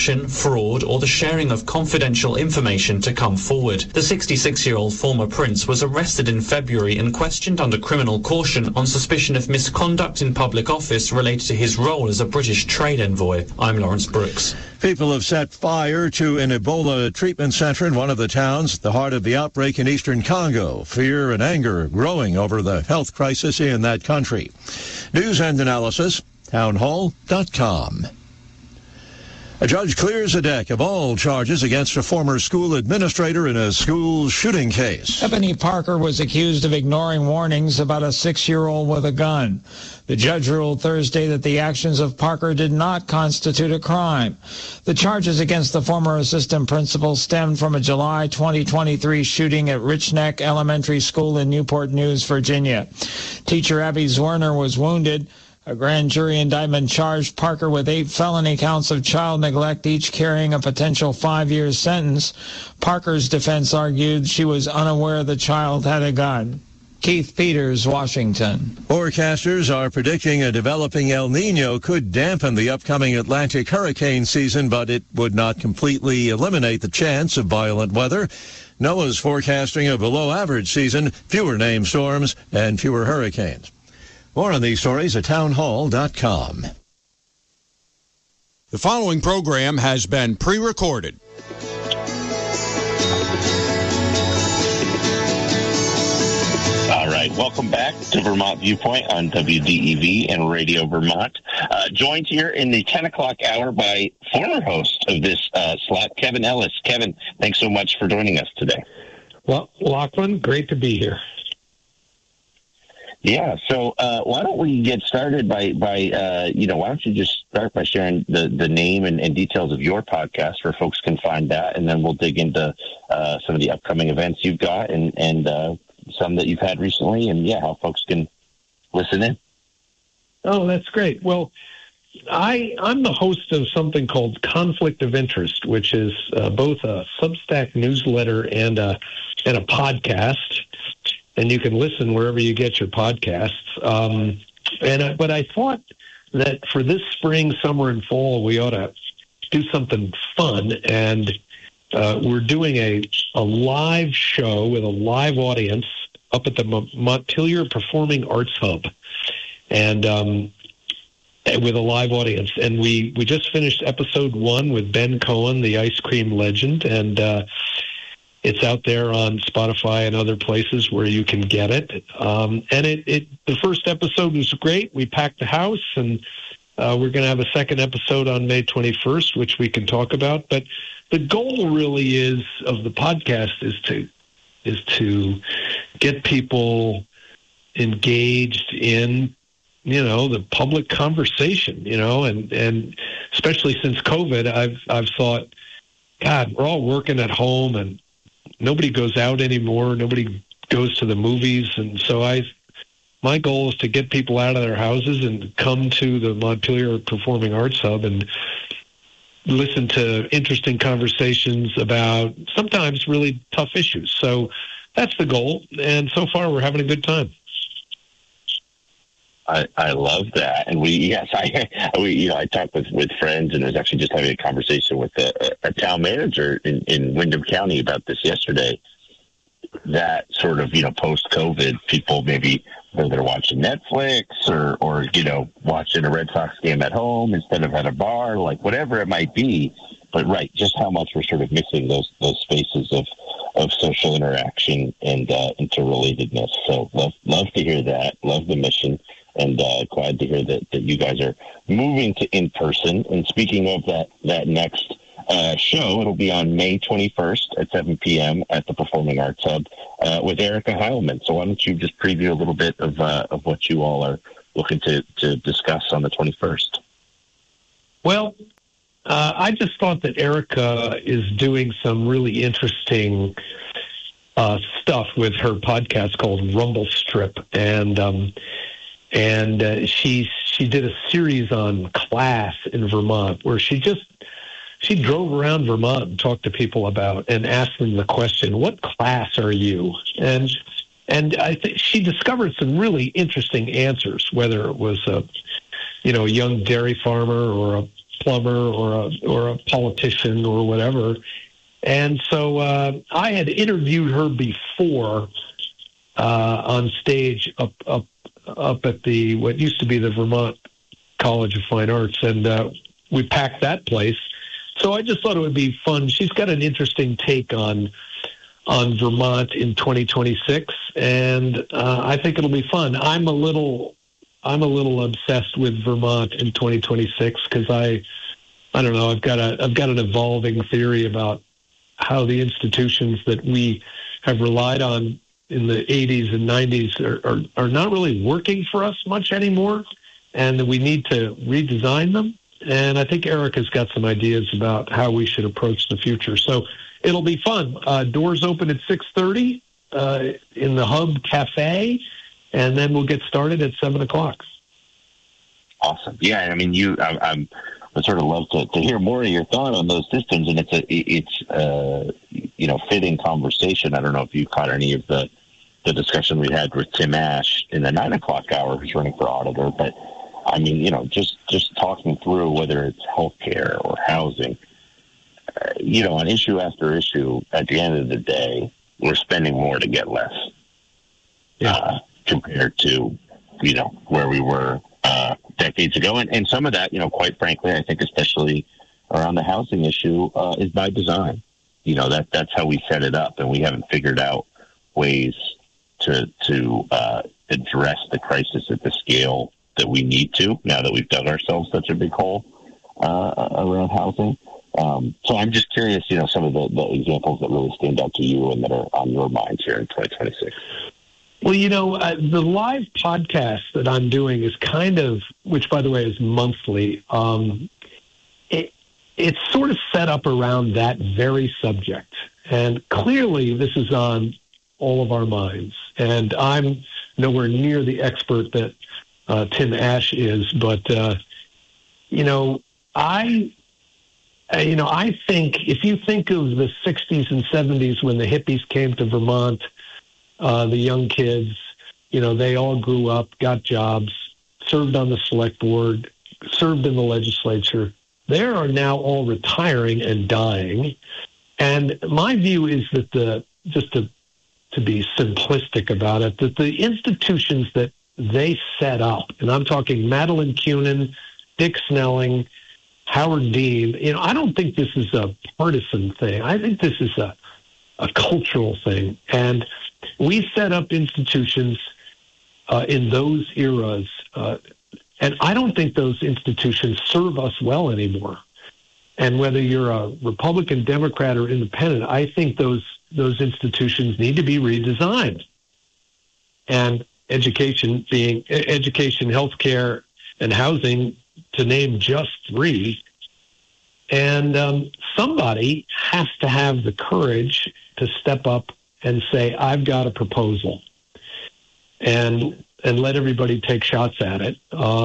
fraud, or the sharing of confidential information to come forward. The 66-year-old former prince was arrested in February and questioned under criminal caution on suspicion of misconduct in public office related to his role as a British trade envoy. I'm Lawrence Brooks. People have set fire to an Ebola treatment center in one of the towns at the heart of the outbreak in eastern Congo. Fear and anger growing over the health crisis in that country. News and analysis, townhall.com. A judge clears a deck of all charges against a former school administrator in a school shooting case. Ebony Parker was accused of ignoring warnings about a 6-year-old with a gun. The judge ruled Thursday that the actions of Parker did not constitute a crime. The charges against the former assistant principal stemmed from a July 2023 shooting at Rich Neck Elementary School in Newport News, Virginia. Teacher Abby Zwerner was wounded. A grand jury indictment charged Parker with 8 felony counts of child neglect, each carrying a potential 5-year sentence. Parker's defense argued she was unaware the child had a gun. Keith Peters, Washington. Forecasters are predicting a developing El Nino could dampen the upcoming Atlantic hurricane season, but it would not completely eliminate the chance of violent weather. NOAA's forecasting a below-average season, fewer named storms, and fewer hurricanes. More on these stories at townhall.com. The following program has been pre-recorded. All right, welcome back to Vermont Viewpoint on WDEV and Radio Vermont. Joined here in the 10 o'clock hour by former host of this slot, Kevin Ellis. Kevin, thanks so much for joining us today. Well, Lachlan, great to be here. Yeah, so why don't we get started by why don't you just start by sharing the name and details of your podcast where folks can find that, and then we'll dig into some of the upcoming events you've got and some that you've had recently, and how folks can listen in. Oh, that's great. Well, I'm the host of something called Conflict of Interest, which is both a Substack newsletter and a podcast. And you can listen wherever you get your podcasts. But I thought that for this spring, summer, and fall, we ought to do something fun. And we're doing a live show with a live audience up at the Montpelier Performing Arts Hub, and with a live audience. And we just finished episode 1 with Ben Cohen, the ice cream legend, and it's out there on Spotify and other places where you can get it. And the first episode was great. We packed the house, and we're going to have a second episode on May 21st, which we can talk about. But the goal really is of the podcast is to get people engaged in, the public conversation, and especially since COVID, I've thought, God, we're all working at home and nobody goes out anymore. Nobody goes to the movies. And so my goal is to get people out of their houses and come to the Montpelier Performing Arts Hub and listen to interesting conversations about sometimes really tough issues. So that's the goal. And so far we're having a good time. I love that. And I talked with friends, and was actually just having a conversation with a town manager in Windham County about this yesterday. That sort of, post-COVID, people maybe, whether they're watching Netflix or watching a Red Sox game at home instead of at a bar, like whatever it might be. But right, just how much we're sort of missing those spaces of social interaction and interrelatedness. So love to hear that. Love the mission. And glad to hear that you guys are moving to in-person. And speaking of that next show, it'll be on May 21st at 7 p.m. at the Performing Arts Hub with Erica Heilman. So why don't you just preview a little bit of what you all are looking to discuss on the 21st? Well, I just thought that Erica is doing some really interesting stuff with her podcast called Rumble Strip, and she did a series on class in Vermont where she drove around Vermont and talked to people about and asked them the question, what class are you? And I think she discovered some really interesting answers, whether it was a young dairy farmer or plumber or a politician or whatever. And so I had interviewed her before on stage up at the what used to be the Vermont College of Fine Arts, and we packed that place. So I just thought it would be fun. She's got an interesting take on Vermont in 2026, and I think it'll be fun. I'm a little obsessed with Vermont in 2026 because I don't know. I've got an evolving theory about how the institutions that we have relied on in the 80s and 90s are not really working for us much anymore, and that we need to redesign them. And I think Erica's got some ideas about how we should approach the future. So it'll be fun. Doors open at 6:30 in the Hub Cafe, and then we'll get started at 7 o'clock. Awesome. Yeah, I mean, I sort of love to hear more of your thought on those systems, and it's fitting conversation. I don't know if you caught any of the discussion we had with Tim Ash in the 9 o'clock hour, who's running for auditor, but I mean, just talking through whether it's healthcare or housing, on issue after issue, at the end of the day, we're spending more to get less compared to, where we were decades ago. And some of that, quite frankly, I think especially around the housing issue is by design. That's how we set it up, and we haven't figured out ways to address the crisis at the scale that we need to, now that we've dug ourselves such a big hole around housing. So I'm just curious, some of the examples that really stand out to you and that are on your minds here in 2026. Well, the live podcast that I'm doing is which by the way is monthly, it's sort of set up around that very subject. And clearly this is on all of our minds. And I'm nowhere near the expert that Tim Ash is, but I think if you think of the 60s and 70s when the hippies came to Vermont, the young kids, they all grew up, got jobs, served on the select board, served in the legislature. They are now all retiring and dying. And my view is that just to be simplistic about it, that the institutions that they set up, and I'm talking Madeline Kunin, Dick Snelling, Howard Dean, I don't think this is a partisan thing. I think this is a cultural thing. And we set up institutions in those eras, and I don't think those institutions serve us well anymore. And whether you're a Republican, Democrat, or Independent, I think those institutions need to be redesigned. And education, healthcare, and housing, to name just three. And somebody has to have the courage to step up and say, I've got a proposal, and let everybody take shots at it.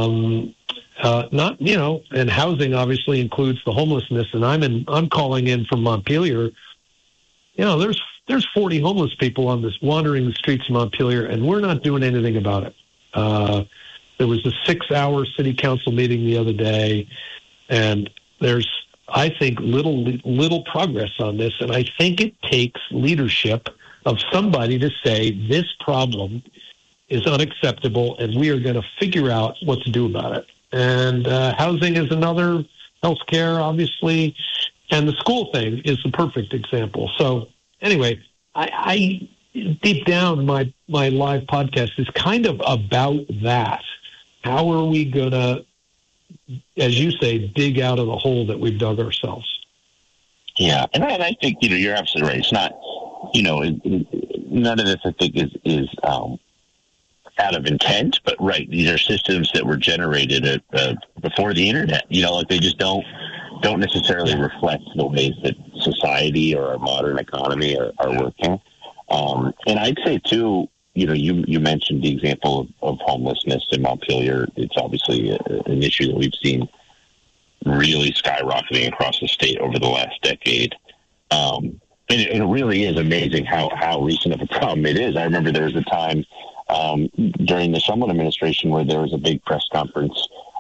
And housing obviously includes the homelessness, and I'm calling in from Montpelier. There's 40 homeless people wandering the streets of Montpelier, and we're not doing anything about it. There was a 6-hour city council meeting the other day, and there's, I think, little progress on this. And I think it takes leadership of somebody to say this problem is unacceptable, and we are going to figure out what to do about it. And housing is another, healthcare, obviously, and the school thing is the perfect example. So anyway, I deep down, my live podcast is kind of about that. How are we going to, as you say, dig out of the hole that we've dug ourselves? Yeah, and I think, you're absolutely right. It's not, none of this, I think, is out of intent, but right, these are systems that were generated before the internet. They just don't necessarily reflect the ways that society or our modern economy are working. And I'd say too, you mentioned the example of homelessness in Montpelier. It's obviously an issue that we've seen really skyrocketing across the state over the last decade. And it really is amazing how recent of a problem it is. I remember there was a time during the Shumlin administration where there was a big press conference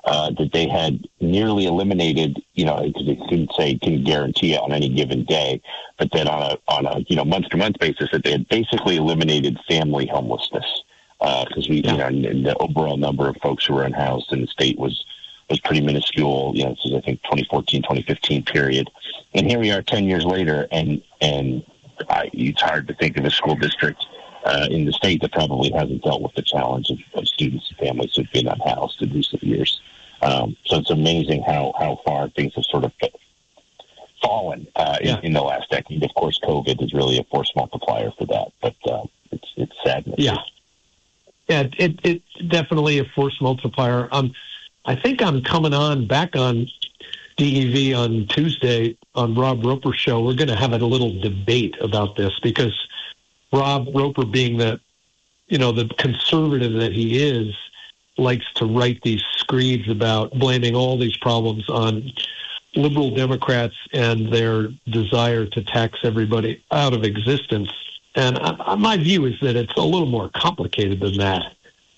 that they had nearly eliminated, because they couldn't guarantee it on any given day, but then on a month-to-month basis, that they had basically eliminated family homelessness. Because the overall number of folks who were unhoused in the state was pretty minuscule. This is, I think, 2014, 2015 period. And here we are 10 years later, and it's hard to think of a school district in the state that probably hasn't dealt with the challenge of students and families who've been unhoused in recent years. So it's amazing how far things have sort of fallen in the last decade. Of course, COVID is really a force multiplier for that, but it's sadness. Yeah. Yeah, it's definitely a force multiplier. I think I'm coming back on DEV on Tuesday on Rob Roper's show. We're going to have a little debate about this because Rob Roper, being the conservative that he is, likes to write these screeds about blaming all these problems on liberal Democrats and their desire to tax everybody out of existence. And my view is that it's a little more complicated than that.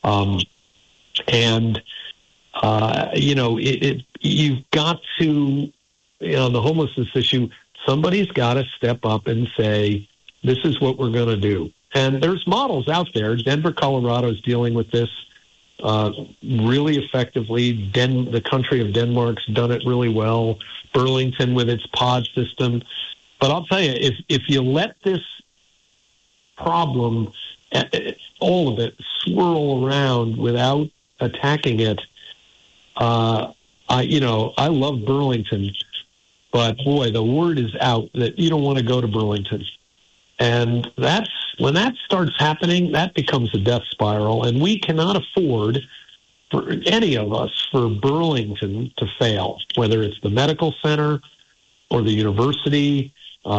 You've got to, the homelessness issue, somebody's got to step up and say, this is what we're going to do. And there's models out there. Denver, Colorado is dealing with this really effectively. The country of Denmark's done it really well. Burlington with its pod system. But I'll tell you, if you let this problem, all of it, swirl around without attacking it, I love Burlington, but boy, the word is out that you don't want to go to Burlington. And when that starts happening, that becomes a death spiral, and we cannot afford, for any of us, for Burlington to fail, whether it's the medical center or the university.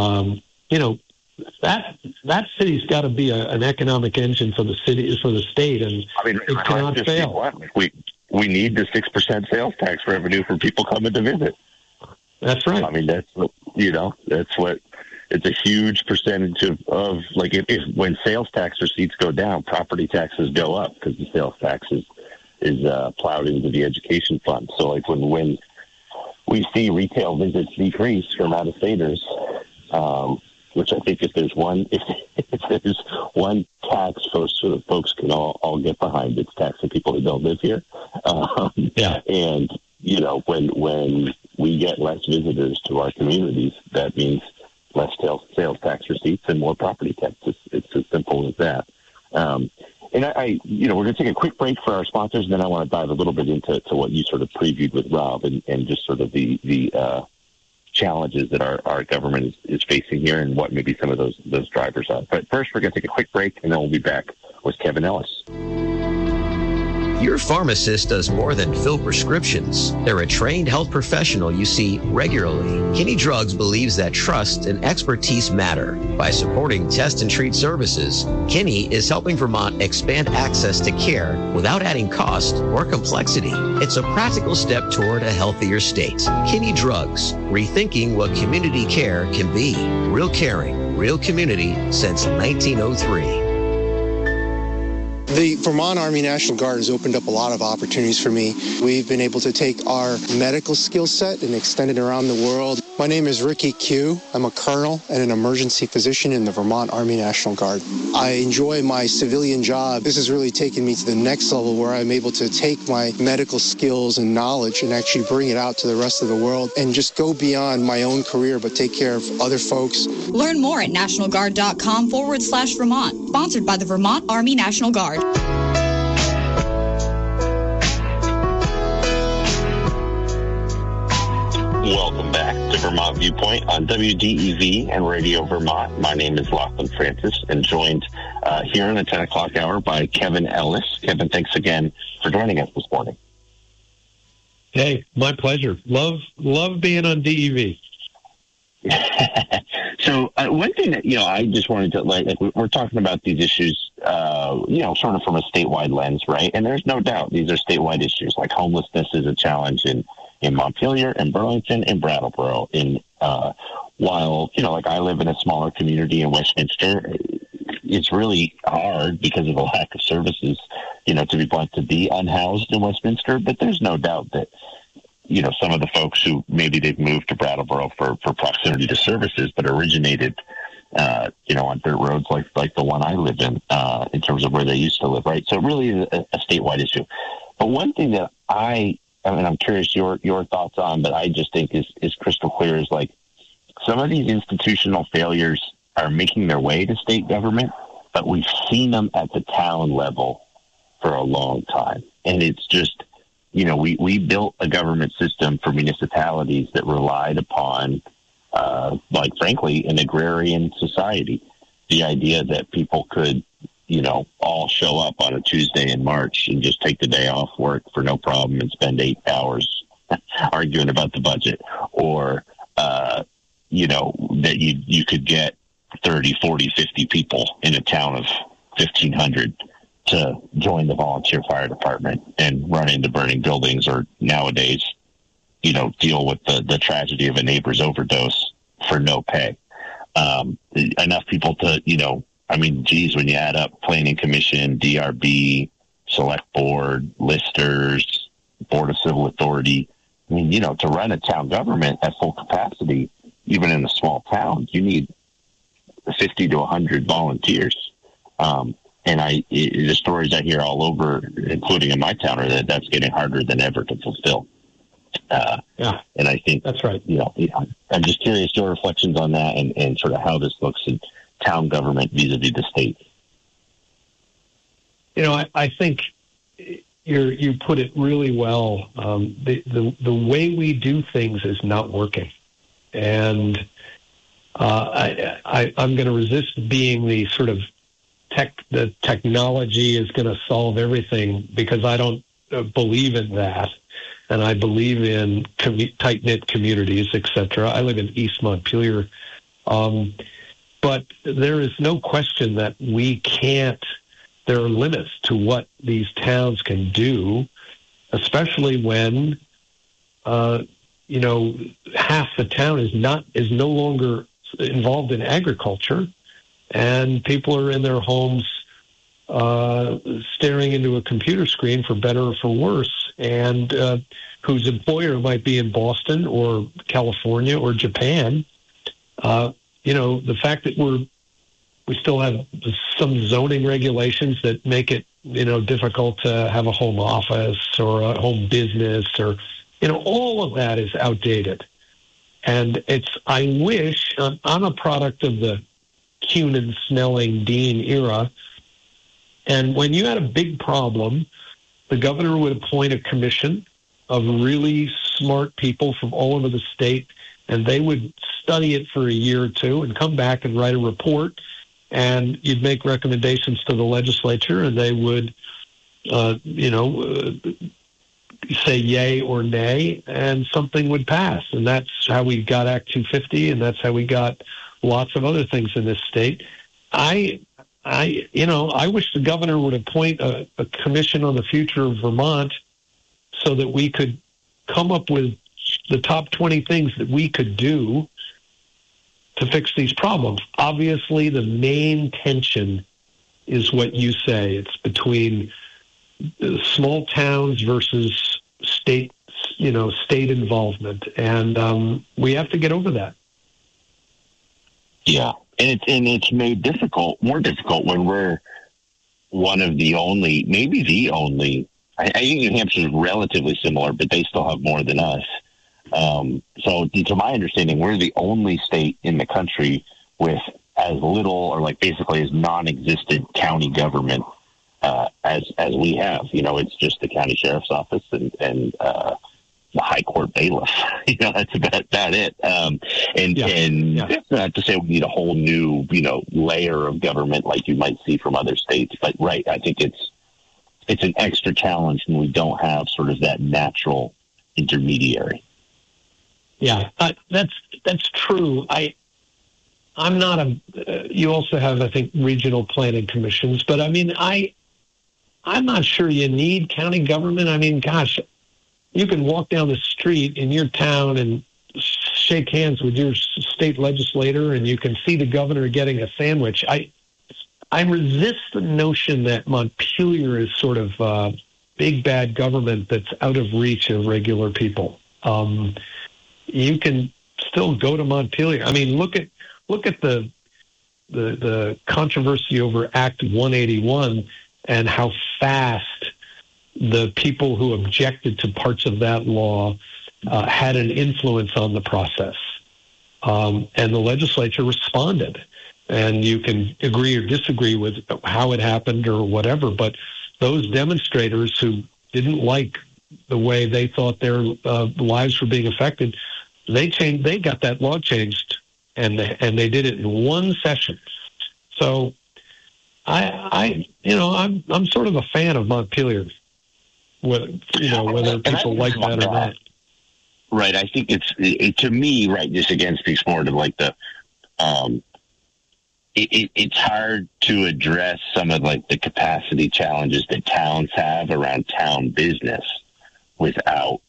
That city's got to be an economic engine for the city, for the state, and it cannot fail. We need the 6% sales tax revenue for people coming to visit. That's right. I mean, that's what it's a huge percentage of if when sales tax receipts go down, property taxes go up because the sales tax is plowed into the education fund. So when we see retail visits decrease from out-of-staters, which I think if there's one tax folks can all get behind, it's taxing people who don't live here. And when we get less visitors to our communities, that means less sales tax receipts and more property taxes. It's as simple as that. And we're going to take a quick break for our sponsors, and then I want to dive a little bit into what you sort of previewed with Rob and just sort of the challenges that our government is facing here and what maybe some of those drivers are. But first, we're going to take a quick break, and then we'll be back with Kevin Ellis. Your pharmacist does more than fill prescriptions. They're a trained health professional you see regularly. Kinney Drugs believes that trust and expertise matter. By supporting test and treat services, Kinney is helping Vermont expand access to care without adding cost or complexity. It's a practical step toward a healthier state. Kinney Drugs, rethinking what community care can be. Real caring, real community since 1903. The Vermont Army National Guard has opened up a lot of opportunities for me. We've been able to take our medical skill set and extend it around the world. My name is Ricky Q. I'm a colonel and an emergency physician in the Vermont Army National Guard. I enjoy my civilian job. This has really taken me to the next level where I'm able to take my medical skills and knowledge and actually bring it out to the rest of the world and just go beyond my own career but take care of other folks. Learn more at nationalguard.com/Vermont. Sponsored by the Vermont Army National Guard. Welcome back to Vermont Viewpoint on WDEV and Radio Vermont. My name is Lachlan Francis and joined here in the 10 o'clock hour by Kevin Ellis. Kevin, thanks again for joining us this morning. Hey, my pleasure. Love being on DEV. So one thing that, I just wanted to we're talking about these issues, sort of from a statewide lens, right? And there's no doubt these are statewide issues. Like homelessness is a challenge in Montpelier and Burlington and Brattleboro. While, I live in a smaller community in Westminster, it's really hard because of the lack of services, to be blunt, to be unhoused in Westminster. But there's no doubt that, some of the folks who maybe they've moved to Brattleboro for proximity to services, but originated, on dirt roads like the one I live in terms of where they used to live, right? So it really is a statewide issue. But one thing that I'm curious your thoughts on, but I just think is crystal clear is like some of these institutional failures are making their way to state government, but we've seen them at the town level for a long time. And it's just, we built a government system for municipalities that relied upon, frankly, an agrarian society. The idea that people could, all show up on a Tuesday in March and just take the day off work for no problem and spend 8 hours arguing about the budget, or, that you could get 30, 40, 50 people in a town of 1,500 to join the volunteer fire department and run into burning buildings, or nowadays, deal with the tragedy of a neighbor's overdose for no pay. Enough people to, when you add up Planning Commission, DRB, Select Board, Listers, Board of Civil Authority, to run a town government at full capacity, even in a small town, you need 50 to 100 volunteers. The stories I hear all over, including in my town, are that's getting harder than ever to fulfill. And I think that's right. I'm just curious your reflections on that and sort of how this looks in town government vis-a-vis the state. I think you put it really well. The way we do things is not working, and I'm going to resist being the sort of the technology is going to solve everything, because I don't believe in that. And I believe in tight-knit communities, etc. I live in East Montpelier. But there is no question that there are limits to what these towns can do, especially when, half the town is no longer involved in agriculture, and people are in their homes staring into a computer screen, for better or for worse, and whose employer might be in Boston or California or Japan. The fact that we still have some zoning regulations that make it, difficult to have a home office or a home business, or, all of that is outdated. And I wish, I'm a product of the Cunin, Snelling, Dean era. And when you had a big problem, the governor would appoint a commission of really smart people from all over the state, and they would study it for a year or two and come back and write a report, and you'd make recommendations to the legislature, and they would, say yay or nay, and something would pass. And that's how we got Act 250, and that's how we got lots of other things in this state. I wish the governor would appoint a commission on the future of Vermont, so that we could come up with the top 20 things that we could do to fix these problems. Obviously, the main tension is what you say. It's between small towns versus state involvement. And we have to get over that. Yeah. And it's made more difficult when we're one of the only, maybe the only, I think New Hampshire is relatively similar, but they still have more than us. So to my understanding, we're the only state in the country with as little, or basically as non-existent county government as we have. It's just the county sheriff's office and the high court bailiff. That's about it. That's not to say we need a whole new, layer of government like you might see from other states. But right, I think it's an extra challenge when we don't have sort of that natural intermediary. Yeah, that's true. I'm not you also have, I think, regional planning commissions, but I'm not sure you need county government. Gosh, you can walk down the street in your town and shake hands with your state legislator, and you can see the governor getting a sandwich. I resist the notion that Montpelier is sort of big bad government that's out of reach of regular people. You can still go to Montpelier. I mean, look at the controversy over Act 181 and how fast the people who objected to parts of that law had an influence on the process. And the legislature responded. And you can agree or disagree with how it happened or whatever, but those demonstrators who didn't like the way they thought their lives were being affected, they got that law changed, and they did it in one session. So, I'm sort of a fan of Montpelier, whether people like that or not. Right. I think it's to me, right. Just again speaks more to like the. It's hard to address some of like the capacity challenges that towns have around town business without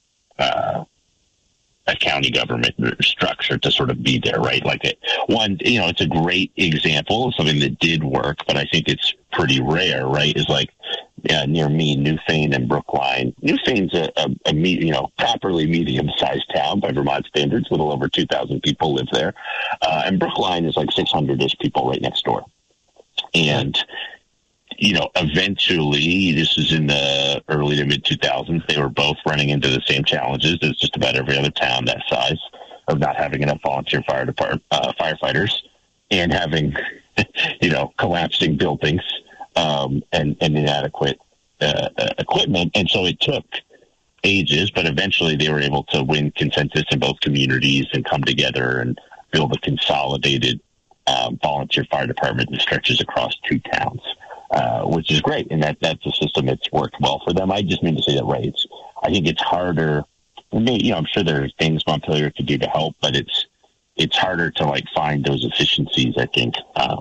a county government structure to sort of be there, right? Like it's a great example of something that did work, but I think it's pretty rare, right? Is like near me, Newfane and Brookline. Newfane's a properly medium-sized town by Vermont standards. A little over 2,000 people live there, and Brookline is like 600-ish people right next door. And eventually, this is in the early to mid 2000s, they were both running into the same challenges as just about every other town that size of not having enough volunteer firefighters and having, collapsing buildings and inadequate equipment. And so it took ages, but eventually they were able to win consensus in both communities and come together and build a consolidated volunteer fire department that stretches across two towns. Which is great, and that's a system that's worked well for them. I just mean to say that, right? I think it's harder. I'm sure there are things Montpelier could do to help, but it's harder to like find those efficiencies. I think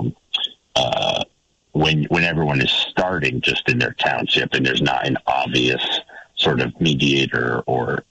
when everyone is starting just in their township and there's not an obvious sort of mediator or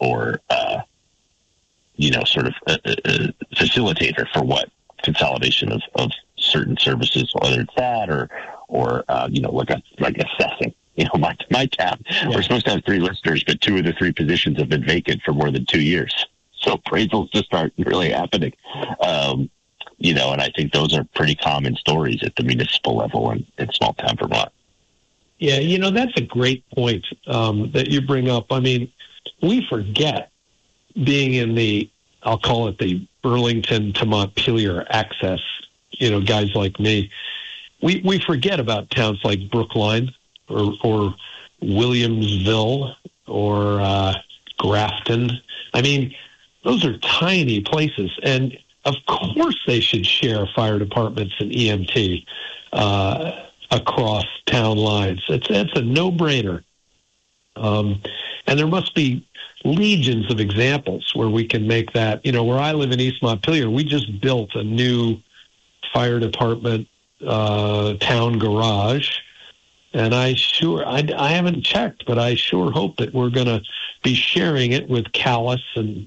sort of a facilitator for what consolidation of certain services, whether it's that or like assessing. My town, we're supposed to have 3 listers, but 2 of the 3 positions have been vacant for more than 2 years. So appraisals just aren't really happening. And I think those are pretty common stories at the municipal level in small town Vermont. Yeah, that's a great point that you bring up. I mean, we forget being in I'll call it the Burlington to Montpelier access, guys like me. We forget about towns like Brookline or Williamsville or Grafton. I mean, those are tiny places, and of course they should share fire departments and EMT across town lines. It's a no-brainer. And there must be legions of examples where we can make that. Where I live in East Montpelier, we just built a new fire department town garage, and I haven't checked, but I sure hope that we're going to be sharing it with Calais and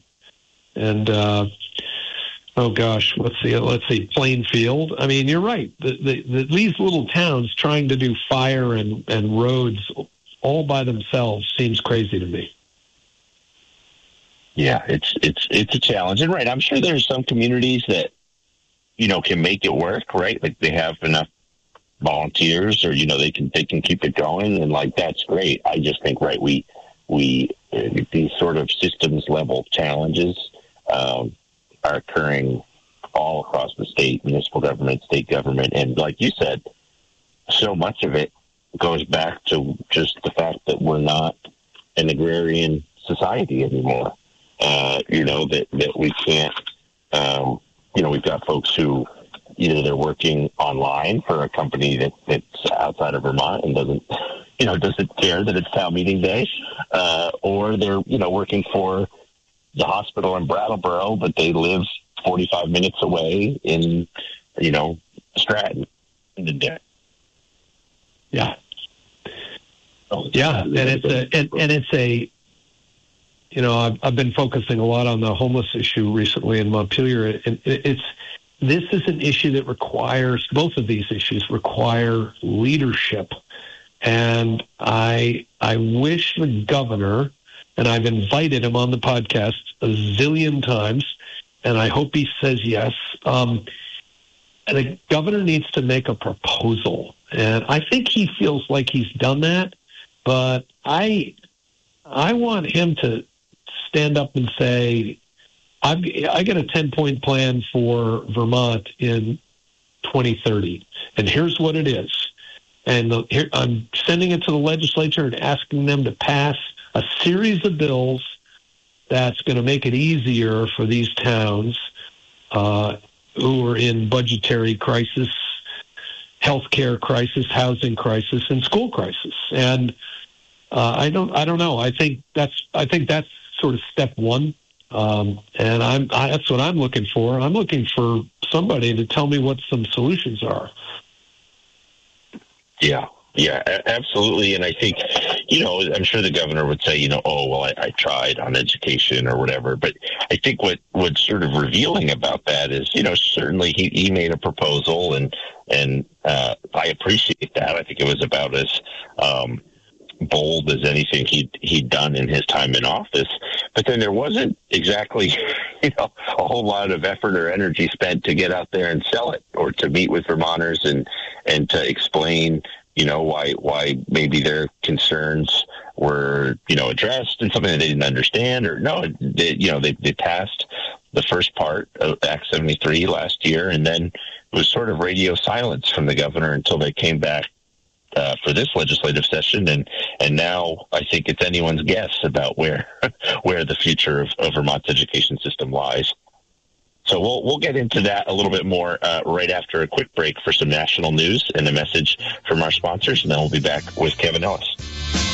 let's see, Plainfield. I mean, you're right. These little towns trying to do fire and roads all by themselves seems crazy to me. Yeah, it's a challenge, and right, I'm sure there's some communities that can make it work, right? Like they have enough volunteers, or they can keep it going, and like that's great. I just think, right, we these sort of systems level challenges are occurring all across the state, municipal government, state government, and like you said, so much of it goes back to just the fact that we're not an agrarian society anymore. That we can't. We've got folks who either they're working online for a company that's outside of Vermont and doesn't care that it's town meeting day, or they're working for the hospital in Brattleboro, but they live 45 minutes away in Stratton in the day. Yeah, and it's I've been focusing a lot on the homeless issue recently in Montpelier, and this is an issue that requires, both of these issues require leadership. And I wish the governor, and I've invited him on the podcast a zillion times, and I hope he says yes. The governor needs to make a proposal. And I think he feels like he's done that, but I want him to stand up and say, I got a 10-point plan for Vermont in 2030, and here's what it is. And I'm sending it to the legislature and asking them to pass a series of bills that's going to make it easier for these towns who are in budgetary crisis, healthcare crisis, housing crisis, and school crisis. And I don't know. I think that's sort of step one. And that's what I'm looking for. I'm looking for somebody to tell me what some solutions are. Yeah, absolutely. And I think, I'm sure the governor would say, I tried on education or whatever. But I think what's sort of revealing about that is, certainly he made a proposal and I appreciate that. I think it was about as bold as anything he'd done in his time in office. But then there wasn't exactly, a whole lot of effort or energy spent to get out there and sell it, or to meet with Vermonters and to explain, why maybe their concerns were, addressed and something that they didn't understand, or no, they passed the first part of Act 73 last year, and then it was sort of radio silence from the governor until they came back for this legislative session, and now I think it's anyone's guess about where the future of Vermont's education system lies. So we'll get into that a little bit more right after a quick break for some national news and a message from our sponsors, and then we'll be back with Kevin Ellis.